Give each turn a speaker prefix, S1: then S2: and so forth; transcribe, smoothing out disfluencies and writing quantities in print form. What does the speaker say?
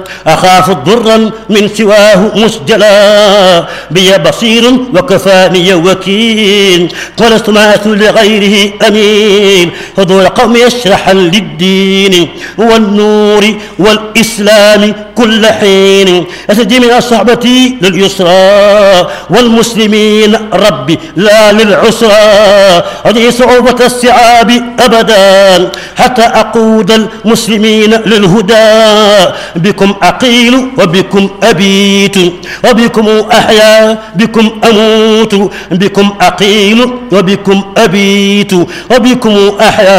S1: أخاف ضرا من سواه مسجلا بي بصير وكفاني وكيل ولست مات لغيره أمين حضور قوم يشرحا للدين والنور والإسلام كل حين أسجي من الصحبة لليسرى والمسلمين ربي لا للعسرى أدعي صعوبة الصعاب أبدا حتى أقود المسلمين للهدى بكم أقيل وبكم أبيت وبكم أحيا بكم أموت بكم أقيل وبكم أبيت وبكم أحيا